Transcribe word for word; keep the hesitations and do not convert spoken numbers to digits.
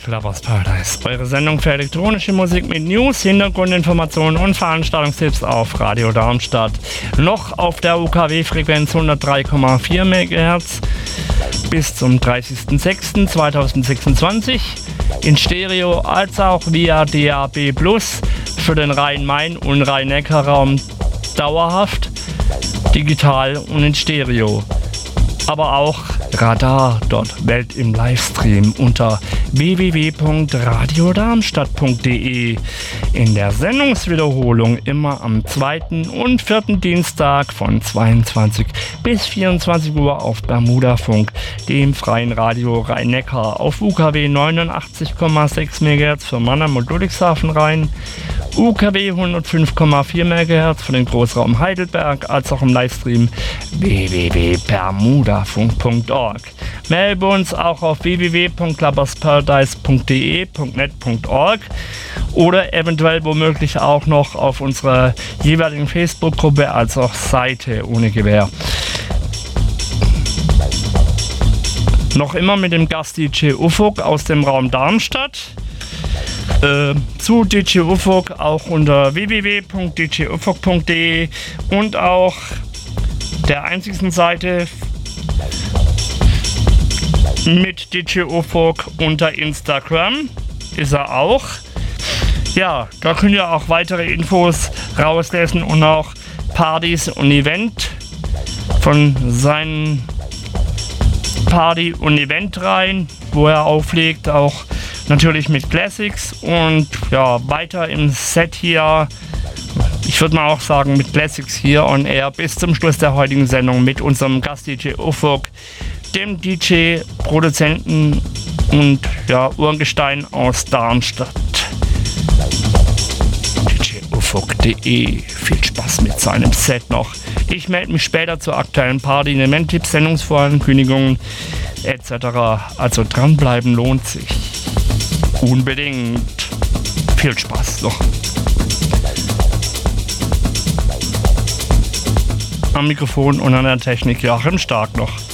Clubbers Paradise. Eure Sendung für elektronische Musik mit News, Hintergrundinformationen und Veranstaltungstipps auf Radio Darmstadt. Noch auf der U K W-Frequenz hundertdrei Komma vier Megahertz bis zum dreißigsten sechsten zweitausendsechsundzwanzig. In Stereo als auch via D A B Plus für den Rhein-Main- und Rhein-Neckar-Raum dauerhaft, digital und in Stereo. Aber auch Radar, dort Welt im Livestream unter w w w punkt radio darmstadt punkt d e. In der Sendungswiederholung immer am zweiten und vierten Dienstag von zweiundzwanzig bis vierundzwanzig Uhr auf Bermudafunk, dem freien Radio Rhein-Neckar, auf U K W neunundachtzig Komma sechs Megahertz für Mannheim und Ludwigshafen Rhein, U K W hundertfünf Komma vier Megahertz für den Großraum Heidelberg, als auch im Livestream w w w punkt bermudafunk punkt org. Melbourne auch auf w w w punkt clubbersparadise punkt d e punkt net punkt org oder eventuell womöglich auch noch auf unserer jeweiligen Facebook-Gruppe als auch Seite ohne Gewähr. Noch immer mit dem Gast-D J Ufuk aus dem Raum Darmstadt. Äh, zu D J Ufuk auch unter w w w punkt d j ufuk punkt d e und auch der einzigen Seite mit D J Ufuk unter Instagram ist er auch. Ja, da könnt ihr auch weitere Infos rauslesen und auch Partys und Event von seinen Party- und Eventreihen, wo er auflegt, auch natürlich mit Classics und ja, weiter im Set hier, ich würde mal auch sagen mit Classics hier on air bis zum Schluss der heutigen Sendung mit unserem Gast-D J Ufuk, dem D J, Produzenten und ja, Urgestein aus Darmstadt. D J ufuk punkt d e. Viel Spaß mit seinem Set noch. Ich melde mich später zur aktuellen Party, Event-Tipps, Sendungsvorankündigungen et cetera. Also dranbleiben lohnt sich. Unbedingt. Viel Spaß noch. Am Mikrofon und an der Technik Joachim Stark noch.